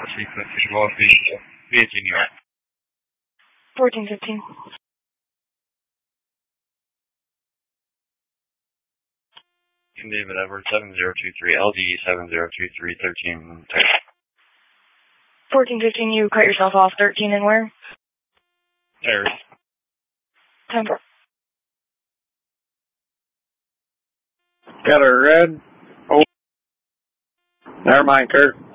1415. David Edward 7023, LD 7023, 13. 1415, you cut yourself off 13 and where? Terrace. 10. Got a red. Oh, never mind, Kurt.